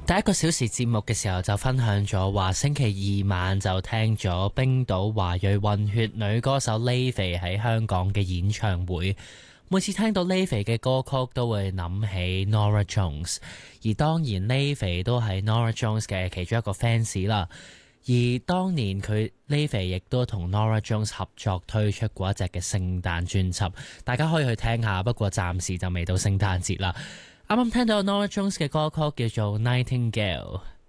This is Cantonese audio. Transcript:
第一個小時節目嘅時候就分享咗話，星期二晚就聽咗冰島華裔混血女歌手 Laufey 喺香港嘅演唱會。每次聽到 Laufey 嘅歌曲都會諗起 Norah Jones， 而當然 Laufey 都係 Norah Jones 嘅其中一個 fans 啦。而當年佢 Laufey 亦都同 Norah Jones 合作推出過一隻嘅聖誕專輯，大家可以去聽下，不過暫時就未到聖誕節啦。啱啱聽到 Norah Jones 嘅歌曲叫做 Nightingale。